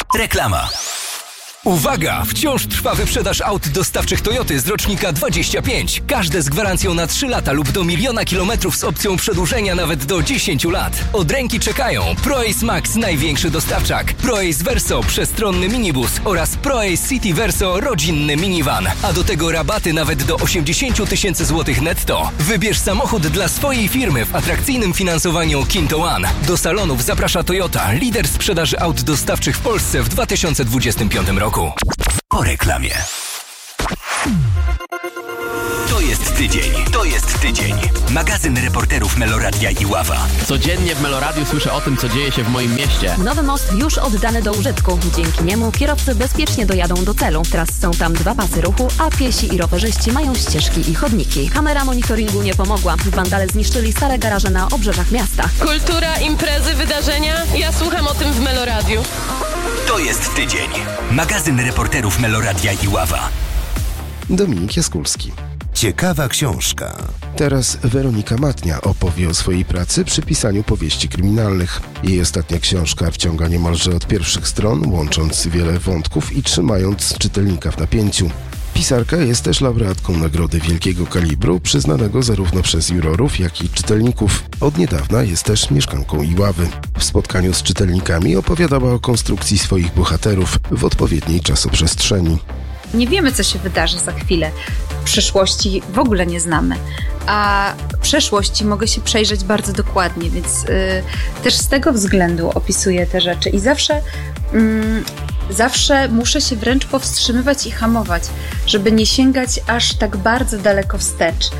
Reklama. Uwaga! Wciąż trwa wyprzedaż aut dostawczych Toyoty z rocznika 25. Każde z gwarancją na 3 lata lub do 1 000 000 kilometrów z opcją przedłużenia nawet do 10 lat. Od ręki czekają ProAce Max, największy dostawczak, ProAce Verso, przestronny minibus oraz ProAce City Verso, rodzinny minivan. A do tego rabaty nawet do 80 000 złotych netto. Wybierz samochód dla swojej firmy w atrakcyjnym finansowaniu Kinto One. Do salonów zaprasza Toyota, lider sprzedaży aut dostawczych w Polsce w 2025 roku. Po reklamie. To jest tydzień. Magazyn reporterów Meloradia i Ława. Codziennie w Meloradiu słyszę o tym, co dzieje się w moim mieście. Nowy most już oddany do użytku. Dzięki niemu kierowcy bezpiecznie dojadą do celu. Teraz są tam 2 pasy ruchu, a piesi i rowerzyści mają ścieżki i chodniki. Kamera monitoringu nie pomogła. Wandale zniszczyli stare garaże na obrzeżach miasta. Kultura, imprezy, wydarzenia. Ja słucham o tym w Meloradiu. To jest tydzień. Magazyn reporterów Meloradia i Ława. Dominik Jaskulski. Ciekawa książka. Teraz Weronika Matnia opowie o swojej pracy przy pisaniu powieści kryminalnych. Jej ostatnia książka wciąga niemalże od pierwszych stron, łącząc wiele wątków i trzymając czytelnika w napięciu. Pisarka jest też laureatką nagrody wielkiego kalibru, przyznanego zarówno przez jurorów, jak i czytelników. Od niedawna jest też mieszkanką Iławy. W spotkaniu z czytelnikami opowiadała o konstrukcji swoich bohaterów w odpowiedniej czasoprzestrzeni. Nie wiemy, co się wydarzy za chwilę. Przyszłości w ogóle nie znamy, a przeszłości mogę się przejrzeć bardzo dokładnie, więc też z tego względu opisuję te rzeczy i zawsze muszę się wręcz powstrzymywać i hamować, żeby nie sięgać aż tak bardzo daleko wstecz.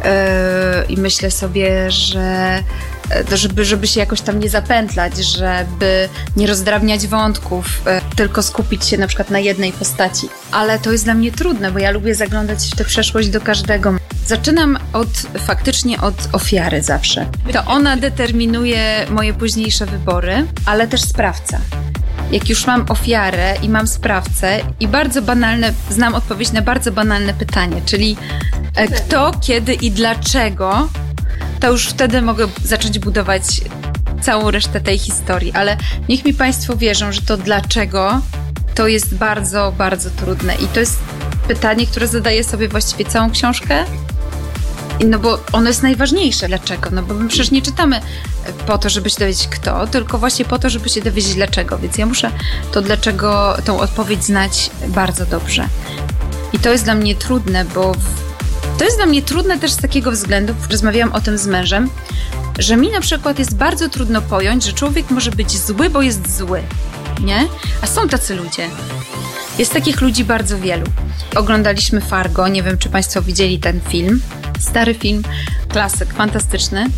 I myślę sobie, że żeby się jakoś tam nie zapętlać, żeby nie rozdrabniać wątków, tylko skupić się na przykład na jednej postaci. Ale to jest dla mnie trudne, bo ja lubię zaglądać w tę przeszłość do każdego. Zaczynam faktycznie od ofiary zawsze. To ona determinuje moje późniejsze wybory, ale też sprawca. Jak już mam ofiarę i mam sprawcę i znam odpowiedź na bardzo banalne pytanie, czyli kto, kiedy i dlaczego, to już wtedy mogę zacząć budować całą resztę tej historii. Ale niech mi Państwo wierzą, że to dlaczego to jest bardzo, bardzo trudne. I to jest pytanie, które zadaję sobie właściwie całą książkę. No bo ono jest najważniejsze. Dlaczego? No bo my przecież nie czytamy po to, żeby się dowiedzieć kto, tylko właśnie po to, żeby się dowiedzieć dlaczego. Więc ja muszę to dlaczego, tą odpowiedź znać bardzo dobrze. I to jest dla mnie trudne, to jest dla mnie trudne też z takiego względu, rozmawiałam o tym z mężem, że mi na przykład jest bardzo trudno pojąć, że człowiek może być zły, bo jest zły, nie? A są tacy ludzie. Jest takich ludzi bardzo wielu. Oglądaliśmy Fargo, nie wiem, czy Państwo widzieli ten film. Stary film, klasyk, fantastyczny.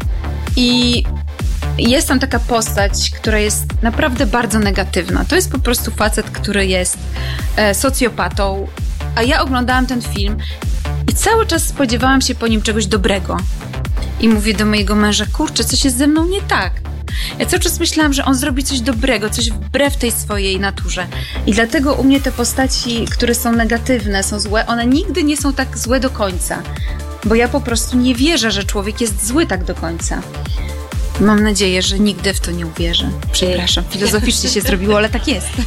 I jest tam taka postać, która jest naprawdę bardzo negatywna. To jest po prostu facet, który jest socjopatą. A ja oglądałam ten film i cały czas spodziewałam się po nim czegoś dobrego. I mówię do mojego męża, kurczę, coś jest ze mną nie tak. Ja cały czas myślałam, że on zrobi coś dobrego, coś wbrew tej swojej naturze. I dlatego u mnie te postaci, które są negatywne, są złe, one nigdy nie są tak złe do końca. Bo ja po prostu nie wierzę, że człowiek jest zły tak do końca. Mam nadzieję, że nigdy w to nie uwierzę. Przepraszam, filozoficznie się zrobiło, ale tak jest.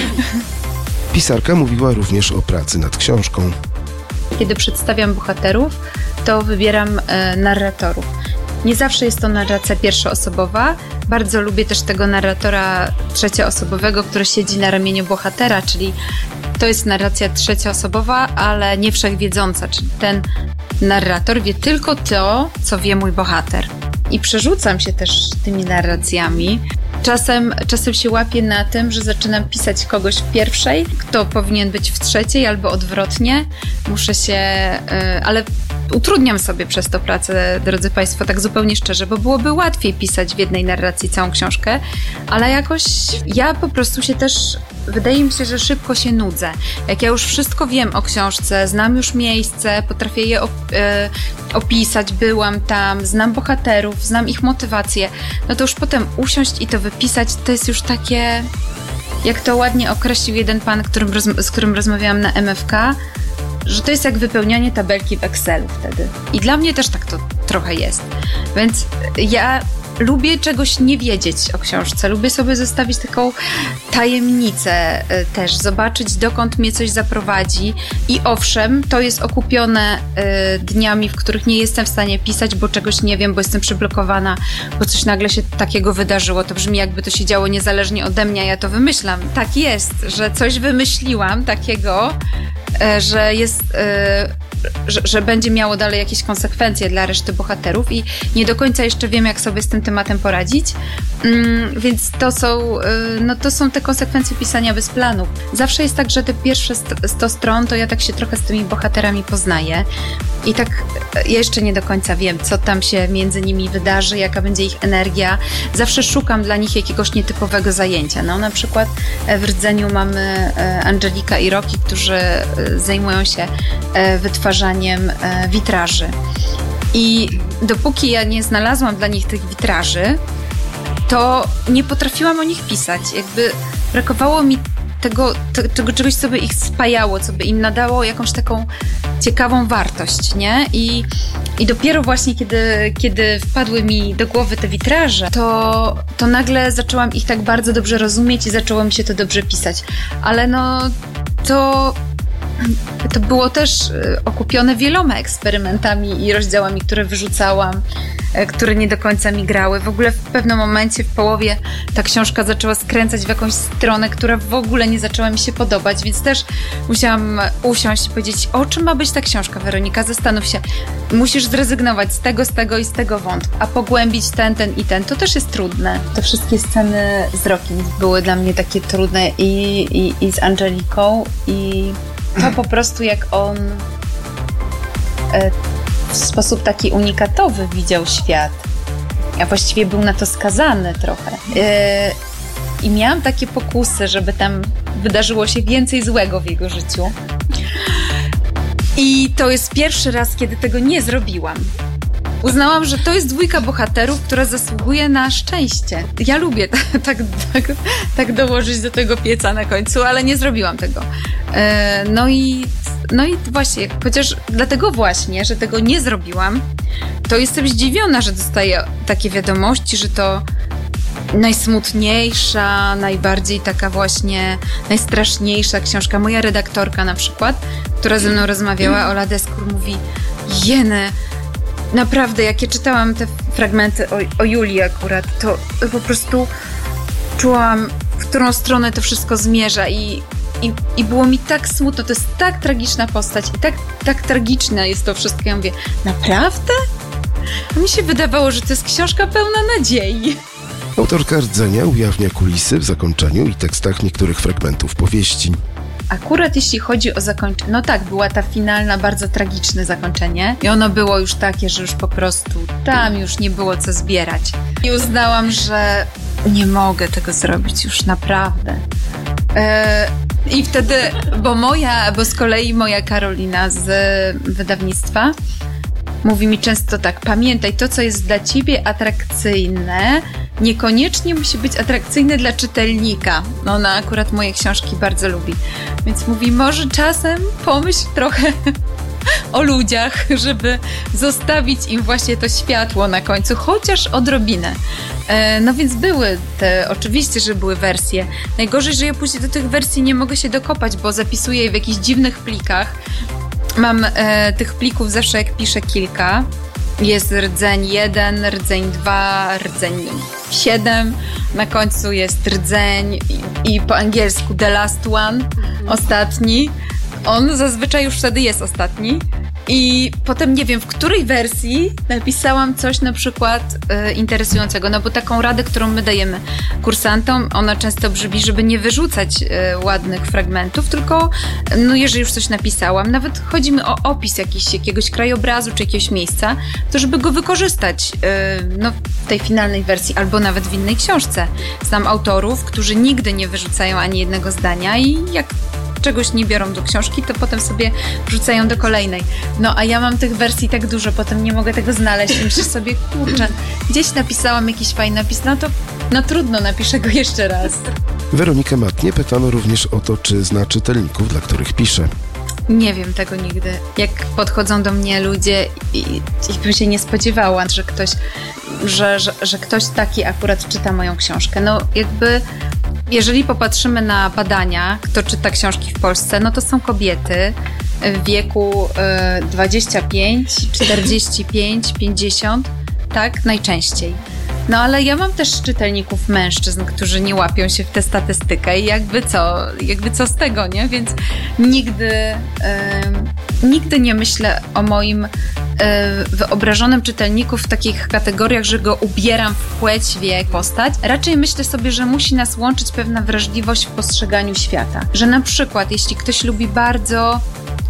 Pisarka mówiła również o pracy nad książką. Kiedy przedstawiam bohaterów, to wybieram narratorów. Nie zawsze jest to narracja pierwszoosobowa. Bardzo lubię też tego narratora trzecioosobowego, który siedzi na ramieniu bohatera, czyli to jest narracja trzecioosobowa, ale nie wszechwiedząca, czyli ten narrator wie tylko to, co wie mój bohater. I przerzucam się też tymi narracjami. Czasem się łapię na tym, że zaczynam pisać kogoś w pierwszej, kto powinien być w trzeciej albo odwrotnie. Muszę się... ale utrudniam sobie przez to pracę, drodzy Państwo, tak zupełnie szczerze, bo byłoby łatwiej pisać w jednej narracji całą książkę, ale jakoś ja po prostu się też... Wydaje mi się, że szybko się nudzę. Jak ja już wszystko wiem o książce, znam już miejsce, potrafię je opisać, byłam tam, znam bohaterów, znam ich motywacje, no to już potem usiąść i to wypisać, to jest już takie, jak to ładnie określił jeden pan, z którym rozmawiałam na MFK, że to jest jak wypełnianie tabelki w Excelu wtedy. I dla mnie też tak to trochę jest. Więc ja lubię czegoś nie wiedzieć o książce. Lubię sobie zostawić taką tajemnicę też, zobaczyć, dokąd mnie coś zaprowadzi. I owszem, to jest okupione dniami, w których nie jestem w stanie pisać, bo czegoś nie wiem, bo jestem przyblokowana, bo coś nagle się takiego wydarzyło. To brzmi, jakby to się działo niezależnie ode mnie, a ja to wymyślam. Tak jest, że coś wymyśliłam takiego, że jest... Że będzie miało dalej jakieś konsekwencje dla reszty bohaterów i nie do końca jeszcze wiem, jak sobie z tym tematem poradzić, więc to są te konsekwencje pisania bez planów. Zawsze jest tak, że te pierwsze 100 stron to ja tak się trochę z tymi bohaterami poznaję i tak ja jeszcze nie do końca wiem, co tam się między nimi wydarzy, jaka będzie ich energia. Zawsze szukam dla nich jakiegoś nietypowego zajęcia. No na przykład w Rdzeniu mamy Angelika i Roki, którzy zajmują się wytwarzaniem witraży. I dopóki ja nie znalazłam dla nich tych witraży, to nie potrafiłam o nich pisać. Jakby brakowało mi tego czegoś, co by ich spajało, co by im nadało jakąś taką ciekawą wartość, nie? I dopiero właśnie, kiedy wpadły mi do głowy te witraże, to nagle zaczęłam ich tak bardzo dobrze rozumieć i zaczęło mi się to dobrze pisać. Ale to było też okupione wieloma eksperymentami i rozdziałami, które wyrzucałam, które nie do końca mi grały. W ogóle w pewnym momencie, w połowie, ta książka zaczęła skręcać w jakąś stronę, która w ogóle nie zaczęła mi się podobać, więc też musiałam usiąść i powiedzieć, o czym ma być ta książka, Weronika, zastanów się. Musisz zrezygnować z tego i z tego wątku, a pogłębić ten i ten. To też jest trudne. Te wszystkie sceny z Rokim były dla mnie takie trudne i z Angeliką i to po prostu jak on w sposób taki unikatowy widział świat, a właściwie był na to skazany trochę. I miałam takie pokusy, żeby tam wydarzyło się więcej złego w jego życiu. I to jest pierwszy raz, kiedy tego nie zrobiłam. Uznałam, że to jest dwójka bohaterów, która zasługuje na szczęście. Ja lubię tak dołożyć do tego pieca na końcu, ale nie zrobiłam tego. No i właśnie, chociaż dlatego właśnie, że tego nie zrobiłam, to jestem zdziwiona, że dostaję takie wiadomości, że to najsmutniejsza, najbardziej taka właśnie najstraszniejsza książka. Moja redaktorka na przykład, która ze mną rozmawiała, Ola Deskur, mówi: Jeny, naprawdę, jak ja czytałam te fragmenty o Julii akurat, to po prostu czułam, w którą stronę to wszystko zmierza i było mi tak smutno. To jest tak tragiczna postać i tak tragiczne jest to wszystko. Ja mówię, naprawdę? A mi się wydawało, że to jest książka pełna nadziei. Autorka Rdzenia ujawnia kulisy w zakończeniu i tekstach niektórych fragmentów powieści. Akurat jeśli chodzi o zakończenie, no tak, była ta finalna, bardzo tragiczne zakończenie i ono było już takie, że już po prostu tam już nie było co zbierać. I uznałam, że nie mogę tego zrobić już naprawdę. I wtedy, bo z kolei moja Karolina z wydawnictwa mówi mi często tak: pamiętaj, to co jest dla ciebie atrakcyjne, niekoniecznie musi być atrakcyjne dla czytelnika. No, ona akurat moje książki bardzo lubi. Więc mówi, może czasem pomyśl trochę o ludziach, żeby zostawić im właśnie to światło na końcu, chociaż odrobinę. No więc były oczywiście, że były wersje. Najgorzej, że ja później do tych wersji nie mogę się dokopać, bo zapisuję je w jakichś dziwnych plikach. Mam tych plików zawsze, jak piszę, kilka. Jest rdzeń 1, rdzeń 2, rdzeń 7. Na końcu jest rdzeń i po angielsku the last one, ostatni. On zazwyczaj już wtedy jest ostatni. I potem nie wiem, w której wersji napisałam coś na przykład interesującego, no bo taką radę, którą my dajemy kursantom, ona często brzmi, żeby nie wyrzucać ładnych fragmentów, tylko no jeżeli już coś napisałam, nawet chodzi mi o opis jakiegoś krajobrazu czy jakiegoś miejsca, to żeby go wykorzystać no, w tej finalnej wersji albo nawet w innej książce. Znam autorów, którzy nigdy nie wyrzucają ani jednego zdania i jak czegoś nie biorą do książki, to potem sobie wrzucają do kolejnej. No a ja mam tych wersji tak dużo, potem nie mogę tego znaleźć i myślę sobie, kurczę, gdzieś napisałam jakiś fajny napis, no trudno, napiszę go jeszcze raz. Weronikę Matnię pytano również o to, czy zna czytelników, dla których pisze. Nie wiem tego nigdy. Jak podchodzą do mnie ludzie i bym się nie spodziewała, że ktoś taki akurat czyta moją książkę. No jakby, jeżeli popatrzymy na badania, kto czyta książki w Polsce, no to są kobiety w wieku 25, 45, 50, tak? Najczęściej. No ale ja mam też czytelników mężczyzn, którzy nie łapią się w tę statystykę i jakby co z tego, nie? Więc nigdy nie myślę o moim wyobrażonym czytelniku w takich kategoriach, że go ubieram w płeć, wiek, postać. Raczej myślę sobie, że musi nas łączyć pewna wrażliwość w postrzeganiu świata. Że na przykład, jeśli ktoś lubi bardzo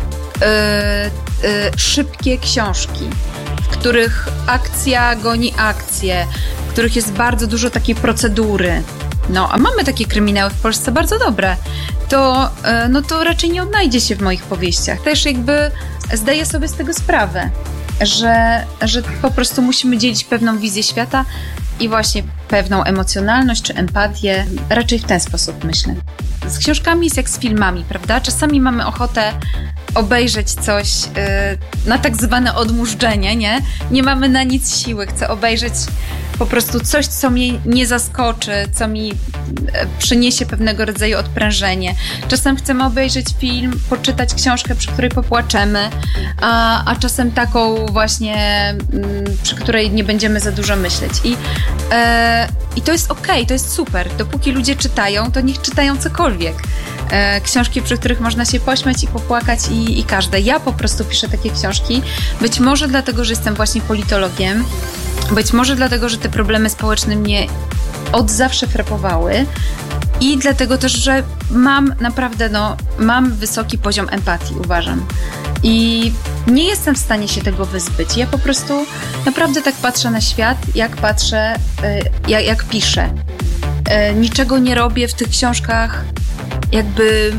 szybkie książki, w których akcja goni akcję, w których jest bardzo dużo takiej procedury, no a mamy takie kryminały w Polsce bardzo dobre, to raczej nie odnajdzie się w moich powieściach. Też jakby zdaję sobie z tego sprawę, że po prostu musimy dzielić pewną wizję świata i właśnie pewną emocjonalność czy empatię. Raczej w ten sposób myślę. Z książkami jest jak z filmami, prawda? Czasami mamy ochotę obejrzeć coś na tak zwane odmurzczenie, nie? Nie mamy na nic siły. Chcę obejrzeć po prostu coś, co mnie nie zaskoczy, co mi przyniesie pewnego rodzaju odprężenie. Czasem chcemy obejrzeć film, poczytać książkę, przy której popłaczemy, a czasem taką właśnie, przy której nie będziemy za dużo myśleć. I to jest okej, to jest super. Dopóki ludzie czytają, to niech czytają cokolwiek. Książki, przy których można się pośmiać i popłakać i każde. Ja po prostu piszę takie książki, być może dlatego, że jestem właśnie politologiem, być może dlatego, że te problemy społeczne mnie od zawsze frapowały i dlatego też, że mam naprawdę, mam wysoki poziom empatii, uważam. I nie jestem w stanie się tego wyzbyć. Ja po prostu naprawdę tak patrzę na świat, jak patrzę, jak piszę. Niczego nie robię w tych książkach jakby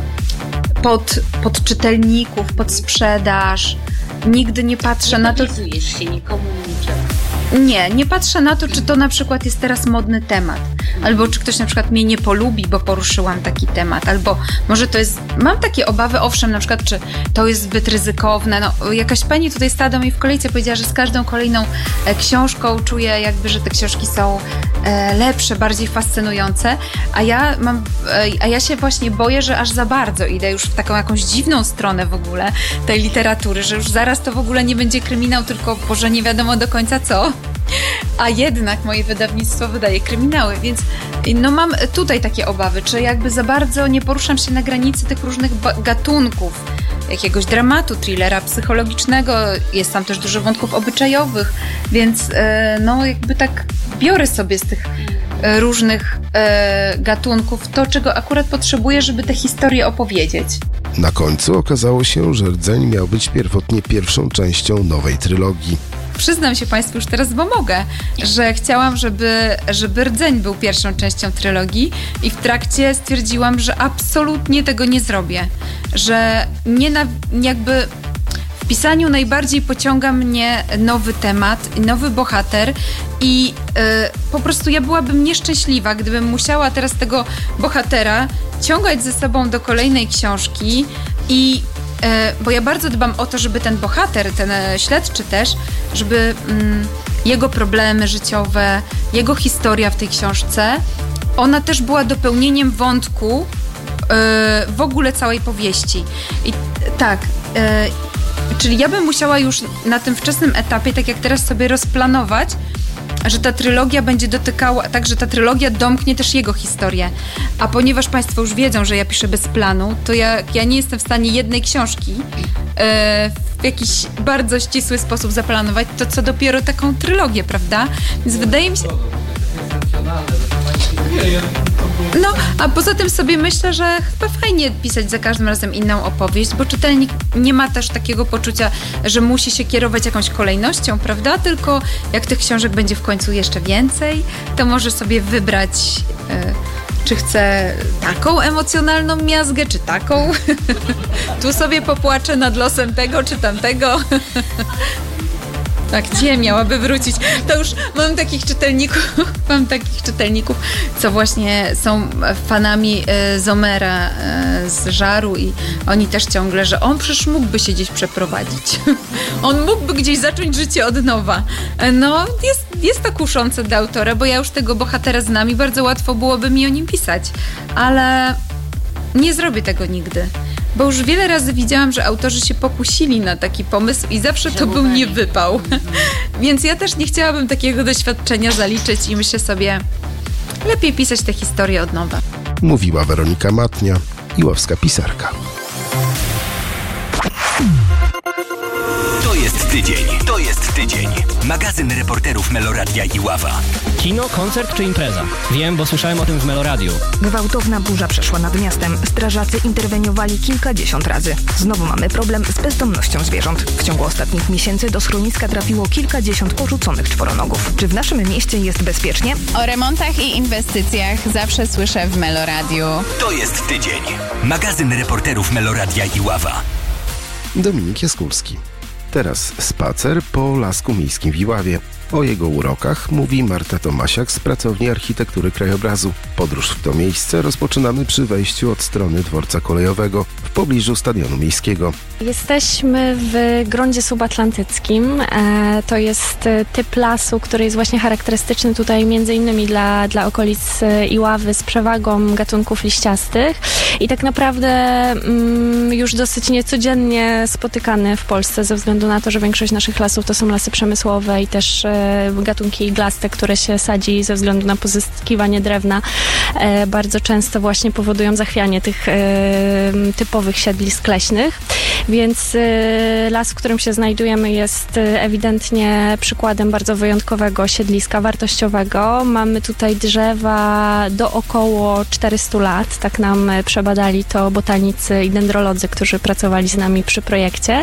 pod czytelników, pod sprzedaż. Nigdy nie patrzę na to... Nie podpisujesz się nikomu niczego. Nie patrzę na to, czy to na przykład jest teraz modny temat, albo czy ktoś na przykład mnie nie polubi, bo poruszyłam taki temat, albo może to jest... Mam takie obawy, owszem, na przykład, czy to jest zbyt ryzykowne. Jakaś pani tutaj stała do mnie w kolejce, powiedziała, że z każdą kolejną książką czuję jakby, że te książki są lepsze, bardziej fascynujące, a ja się właśnie boję, że aż za bardzo idę już w taką jakąś dziwną stronę w ogóle tej literatury, że już zaraz to w ogóle nie będzie kryminał, tylko Boże, nie wiadomo do końca co. A jednak moje wydawnictwo wydaje kryminały, więc mam tutaj takie obawy, czy jakby za bardzo nie poruszam się na granicy tych różnych gatunków, jakiegoś dramatu, thrillera psychologicznego, jest tam też dużo wątków obyczajowych, więc jakby tak biorę sobie z tych różnych gatunków to, czego akurat potrzebuję, żeby tę historię opowiedzieć. Na końcu okazało się, że Rdzeń miał być pierwotnie pierwszą częścią nowej trylogii. Przyznam się Państwu już teraz, bo mogę, że chciałam, żeby Rdzeń był pierwszą częścią trylogii i w trakcie stwierdziłam, że absolutnie tego nie zrobię. Że jakby w pisaniu najbardziej pociąga mnie nowy temat, nowy bohater i po prostu ja byłabym nieszczęśliwa, gdybym musiała teraz tego bohatera ciągać ze sobą do kolejnej książki i bo ja bardzo dbam o to, żeby ten bohater, ten śledczy też, żeby jego problemy życiowe, jego historia w tej książce, ona też była dopełnieniem wątku w ogóle całej powieści. I tak, czyli ja bym musiała już na tym wczesnym etapie, tak jak teraz sobie rozplanować, że ta trylogia będzie dotykała, tak, że ta trylogia domknie też jego historię. A ponieważ Państwo już wiedzą, że ja piszę bez planu, to ja nie jestem w stanie jednej książki w jakiś bardzo ścisły sposób zaplanować, to co dopiero taką trylogię, prawda? Więc wydaje mi się... a poza tym sobie myślę, że chyba fajnie pisać za każdym razem inną opowieść, bo czytelnik nie ma też takiego poczucia, że musi się kierować jakąś kolejnością, prawda? Tylko jak tych książek będzie w końcu jeszcze więcej, to może sobie wybrać, czy chce taką emocjonalną miazgę, czy taką. Tu sobie popłaczę nad losem tego, czy tamtego. Tak, gdzie miałaby wrócić? To już mam takich czytelników, co właśnie są fanami Zomera z Żaru i oni też ciągle, że on przecież mógłby się gdzieś przeprowadzić. On mógłby gdzieś zacząć życie od nowa. No, jest to kuszące dla autora, bo ja już tego bohatera znam i bardzo łatwo byłoby mi o nim pisać, ale nie zrobię tego nigdy. Bo już wiele razy widziałam, że autorzy się pokusili na taki pomysł i zawsze to był niewypał. Więc ja też nie chciałabym takiego doświadczenia zaliczyć i myślę sobie, lepiej pisać tę historię od nowa. Mówiła Weronika Matnia, iławska pisarka. To jest tydzień. Magazyn reporterów Meloradia Iława. Kino, koncert czy impreza? Wiem, bo słyszałem o tym w Meloradiu. Gwałtowna burza przeszła nad miastem. Strażacy interweniowali kilkadziesiąt razy. Znowu mamy problem z bezdomnością zwierząt. W ciągu ostatnich miesięcy do schroniska trafiło kilkadziesiąt porzuconych czworonogów. Czy w naszym mieście jest bezpiecznie? O remontach i inwestycjach zawsze słyszę w Meloradiu. To jest tydzień. Magazyn reporterów Meloradia Iława. Dominik Jaskulski. Teraz spacer po Lasku Miejskim w Iławie. O jego urokach mówi Marta Tomasiak z pracowni architektury krajobrazu. Podróż w to miejsce rozpoczynamy przy wejściu od strony dworca kolejowego w pobliżu Stadionu Miejskiego. Jesteśmy w Grondzie Subatlantyckim. To jest typ lasu, który jest właśnie charakterystyczny tutaj między innymi dla okolic Iławy z przewagą gatunków liściastych i tak naprawdę już dosyć niecodziennie spotykany w Polsce ze względu na to, że większość naszych lasów to są lasy przemysłowe i też gatunki iglaste, które się sadzi ze względu na pozyskiwanie drewna, bardzo często właśnie powodują zachwianie tych typowych siedlisk leśnych. Więc las, w którym się znajdujemy, jest ewidentnie przykładem bardzo wyjątkowego siedliska wartościowego. Mamy tutaj drzewa do około 400 lat. Tak nam przebadali to botanicy i dendrolodzy, którzy pracowali z nami przy projekcie.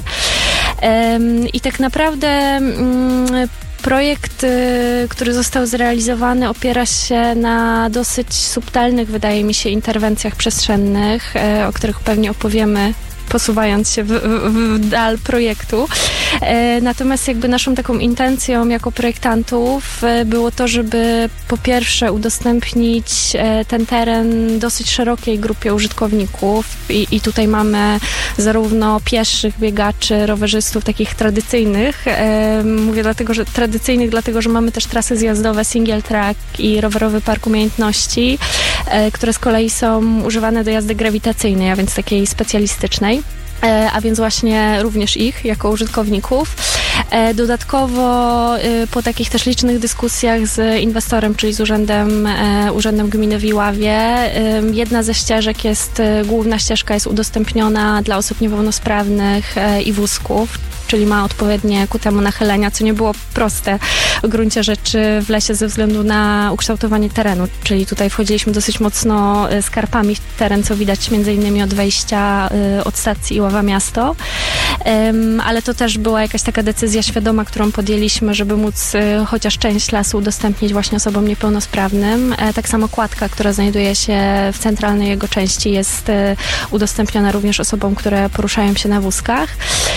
I tak naprawdę projekt, który został zrealizowany, opiera się na dosyć subtelnych, wydaje mi się, interwencjach przestrzennych, o których pewnie opowiemy, posuwając się w dal projektu. Natomiast jakby naszą taką intencją jako projektantów było to, żeby po pierwsze udostępnić ten teren dosyć szerokiej grupie użytkowników i tutaj mamy zarówno pieszych, biegaczy, rowerzystów takich tradycyjnych. Mówię dlatego, że mamy też trasy zjazdowe single track i rowerowy park umiejętności, które z kolei są używane do jazdy grawitacyjnej, a więc takiej specjalistycznej. A więc właśnie również ich jako użytkowników. Dodatkowo po takich też licznych dyskusjach z inwestorem, czyli z Urzędem Gminy w Iławie, jedna ze ścieżek główna ścieżka jest udostępniona dla osób niepełnosprawnych i wózków, czyli ma odpowiednie ku temu nachylenia, co nie było proste w gruncie rzeczy w lesie ze względu na ukształtowanie terenu, czyli tutaj wchodziliśmy dosyć mocno skarpami w teren, co widać między innymi od wejścia od stacji Iława Miasto, ale to też była jakaś taka decyzja świadoma, którą podjęliśmy, żeby móc chociaż część lasu udostępnić właśnie osobom niepełnosprawnym. Tak samo kładka, która znajduje się w centralnej jego części, jest udostępniona również osobom, które poruszają się na wózkach.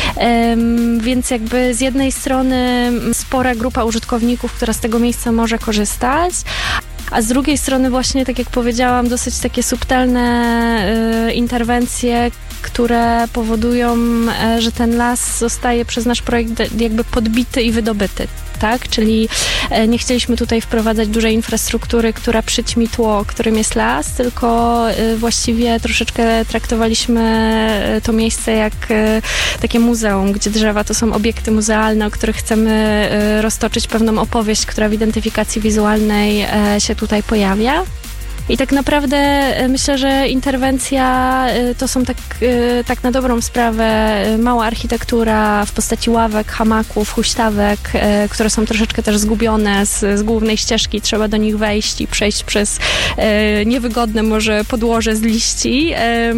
Więc jakby z jednej strony spora grupa użytkowników, która z tego miejsca może korzystać, a z drugiej strony właśnie, tak jak powiedziałam, dosyć takie subtelne interwencje, które powodują, że ten las zostaje przez nasz projekt jakby podbity i wydobyty. Tak? Czyli nie chcieliśmy tutaj wprowadzać dużej infrastruktury, która przyćmi tło, którym jest las, tylko właściwie troszeczkę traktowaliśmy to miejsce jak takie muzeum, gdzie drzewa to są obiekty muzealne, o których chcemy roztoczyć pewną opowieść, która w identyfikacji wizualnej się tutaj pojawia. I tak naprawdę myślę, że interwencja to są tak na dobrą sprawę mała architektura w postaci ławek, hamaków, huśtawek, które są troszeczkę też zgubione z głównej ścieżki. Trzeba do nich wejść i przejść przez niewygodne może podłoże z liści.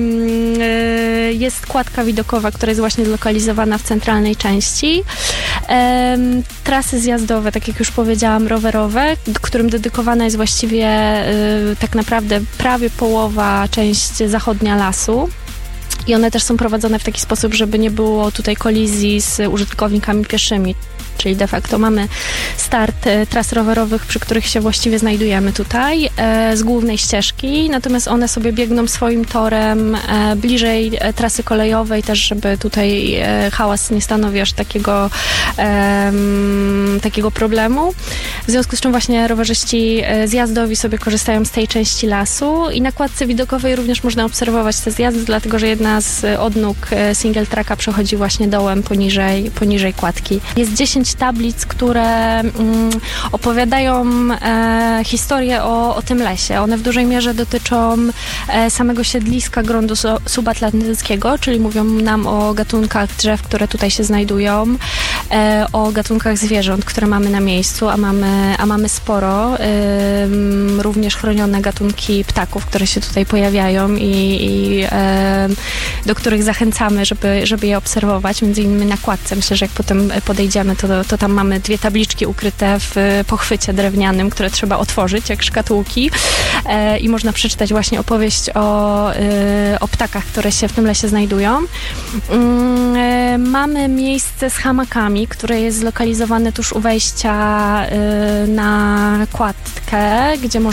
Jest kładka widokowa, która jest właśnie zlokalizowana w centralnej części. Trasy zjazdowe, tak jak już powiedziałam, rowerowe, którym dedykowana jest właściwie tak naprawdę prawie połowa, część zachodnia lasu. I one też są prowadzone w taki sposób, żeby nie było tutaj kolizji z użytkownikami pieszymi. czyli de facto mamy start tras rowerowych, przy których się właściwie znajdujemy tutaj, z głównej ścieżki, natomiast one sobie biegną swoim torem bliżej trasy kolejowej, też żeby tutaj hałas nie stanowi aż takiego problemu. W związku z czym właśnie rowerzyści zjazdowi sobie korzystają z tej części lasu i na kładce widokowej również można obserwować te zjazdy, dlatego że jedna z odnóg single tracka przechodzi właśnie dołem poniżej kładki. Jest 10 tablic, które opowiadają historię o tym lesie. One w dużej mierze dotyczą samego siedliska gruntu subatlantyckiego, czyli mówią nam o gatunkach drzew, które tutaj się znajdują, o gatunkach zwierząt, które mamy na miejscu, a mamy sporo. Również chronione gatunki ptaków, które się tutaj pojawiają i do których zachęcamy, żeby je obserwować, między innymi na kładce. Myślę, że jak potem podejdziemy, to tam mamy 2 tabliczki ukryte w pochwycie drewnianym, które trzeba otworzyć jak szkatułki i można przeczytać właśnie opowieść o ptakach, które się w tym lesie znajdują. Mamy miejsce z hamakami, które jest zlokalizowane tuż u wejścia na kładkę, gdzie